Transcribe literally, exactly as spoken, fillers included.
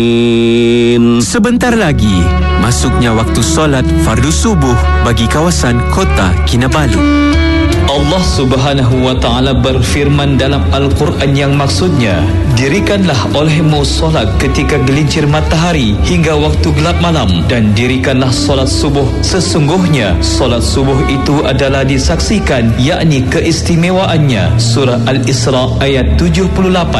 Sebentar lagi, masuknya waktu solat fardu subuh bagi kawasan Kota Kinabalu. Allah Subhanahu wa ta'ala berfirman dalam Al-Quran yang maksudnya, dirikanlah olehmu solat ketika gelincir matahari hingga waktu gelap malam, dan dirikanlah solat subuh. Sesungguhnya solat subuh itu adalah disaksikan, yakni keistimewaannya. Surah Al-Isra ayat tujuh puluh lapan.